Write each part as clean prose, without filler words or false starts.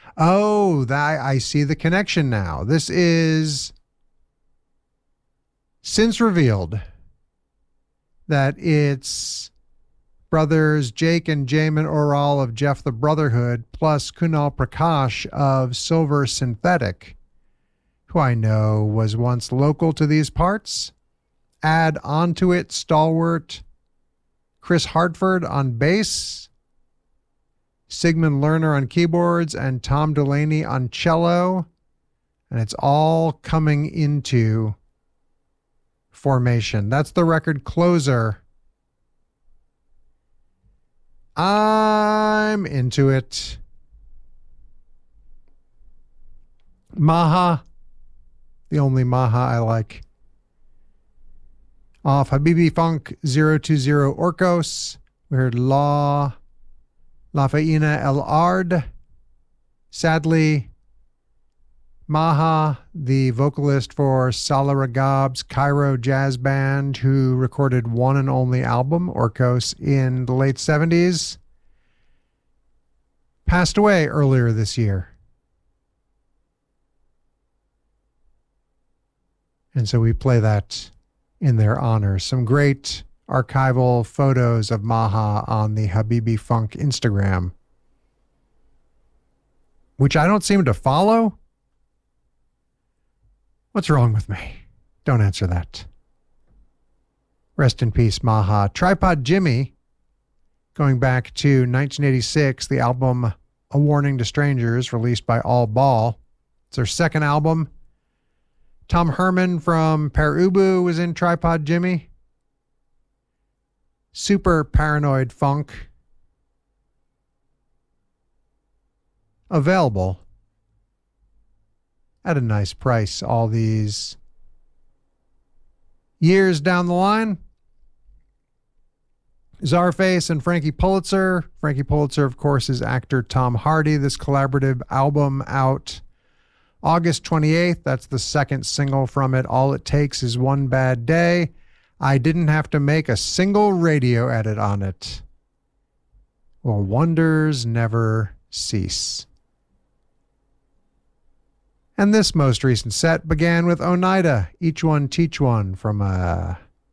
Oh, that I see the connection now. This is since revealed that it's brothers Jake and Jamin Oral of Jeff the Brotherhood plus Kunal Prakash of Silver Synthetic, who I know was once local to these parts. Add onto it stalwart Chris Hartford on bass, Sigmund Lerner on keyboards, and Tom Delaney on cello. And it's all coming into formation. That's the record Closer. I'm into it. Maha, the only Maha I like. Off Habibi Funk 020 Orcos, we heard La Faina El Ard. Sadly, Maha, the vocalist for Salah Ragab's Cairo Jazz Band, who recorded one and only album, Orcos, in the late 70s, passed away earlier this year. And so we play that in their honor. Some great archival photos of Maha on the Habibi Funk Instagram, which I don't seem to follow. What's wrong with me? Don't answer that. Rest in peace, Maha. Tripod Jimmy, going back to 1986, the album A Warning to Strangers, released by All Ball. It's their second album. Tom Herman from Per Ubu was in Tripod Jimmy. Super Paranoid Funk. Available at a nice price all these years down the line. Czarface and Frankie Pulitzer. Frankie Pulitzer, of course, is actor Tom Hardy. This collaborative album out August 28th. That's the second single from it. All It Takes Is One Bad Day. I didn't have to make a single radio edit on it. Well, wonders never cease. And this most recent set began with Oneida, Each One Teach One, from a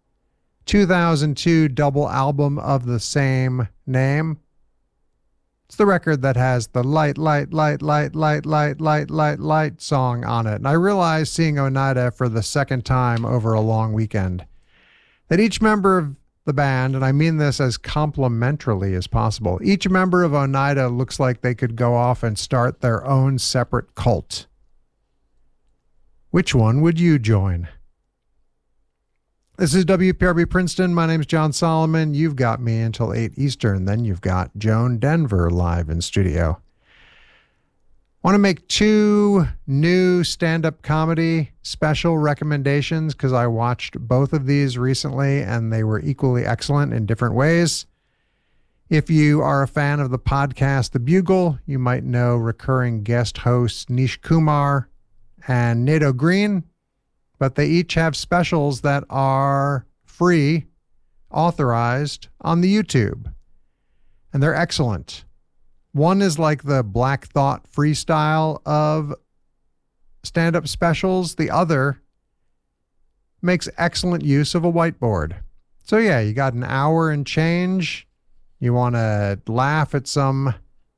2002 double album of the same name. It's the record that has the light, light, light, light, light, light, light, light, light song on it. And I realized seeing Oneida for the second time over a long weekend that each member of the band, and I mean this as complimentarily as possible, each member of Oneida looks like they could go off and start their own separate cult. Which one would you join? This is WPRB Princeton. My name's John Solomon. You've got me until 8 Eastern. Then you've got Joan Denver live in studio. Want to make two new stand-up comedy special recommendations because I watched both of these recently and they were equally excellent in different ways. If you are a fan of the podcast The Bugle, you might know recurring guest hosts Nish Kumar and Nato Green, but they each have specials that are free, authorized on the YouTube, and they're excellent. One is like the Black Thought freestyle of stand-up specials. The other makes excellent use of a whiteboard. So yeah, you got an hour and change. You want to laugh at some,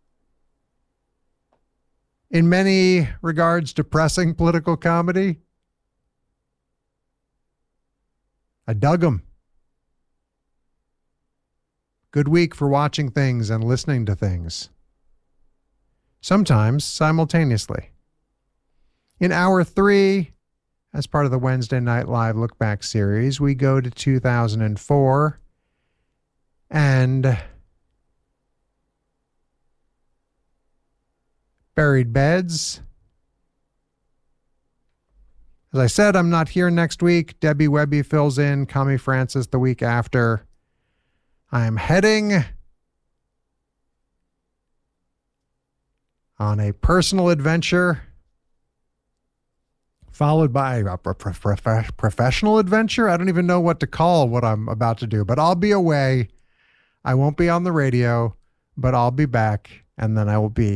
in many regards, depressing political comedy. I dug them. Good week for watching things and listening to things. Sometimes simultaneously. In hour 3, as part of the Wednesday Night Live Look Back series, we go to 2004 and Buried Beds. As I said, I'm not here next week. Debbie Webby fills in, Kami Francis the week after. I'm heading on a personal adventure, followed by a professional adventure. I don't even know what to call what I'm about to do, but I'll be away. I won't be on the radio, but I'll be back, and then I will be